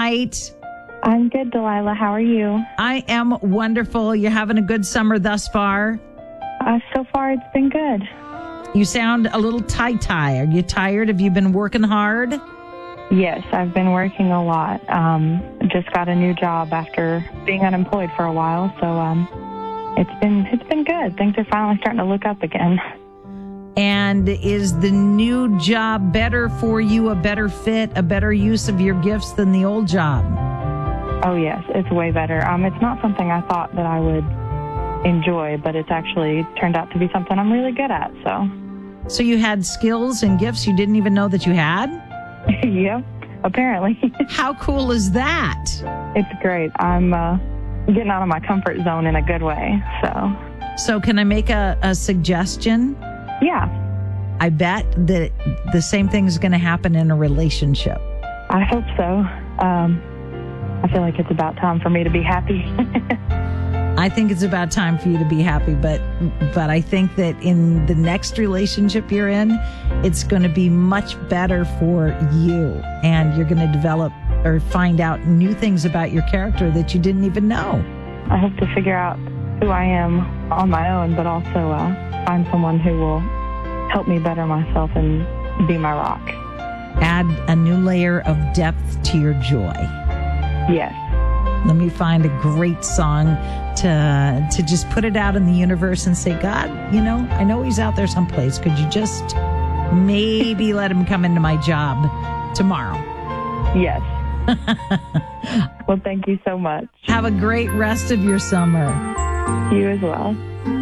tonight? I'm good, Delilah. How are you? I am wonderful. You're having a good summer thus far? So far, it's been good. You sound a little tie-tie. Are you tired? Have you been working hard? Yes, I've been working a lot. Just got a new job after being unemployed for a while, so it's been good. Things are finally starting to look up again. And is the new job better for you, a better fit, a better use of your gifts than the old job? Oh, yes, it's way better. It's not something I thought that I would enjoy, but it's actually turned out to be something I'm really good at, so. So you had skills and gifts you didn't even know that you had? Yep, apparently. How cool is that? It's great. I'm getting out of my comfort zone in a good way, so. So can I make a suggestion? Yeah. I bet that the same thing is going to happen in a relationship. I hope so. I feel like it's about time for me to be happy. I think it's about time for you to be happy, but I think that in the next relationship you're in, it's going to be much better for you, and you're going to develop or find out new things about your character that you didn't even know. I hope to figure out who I am on my own, but also find someone who will help me better myself and be my rock. Add a new layer of depth to your joy. Yes. Let me find a great song to just put it out in the universe and say, God, I know he's out there someplace. Could you just maybe let him come into my job tomorrow? Yes. Well, thank you so much. Have a great rest of your summer. You as well.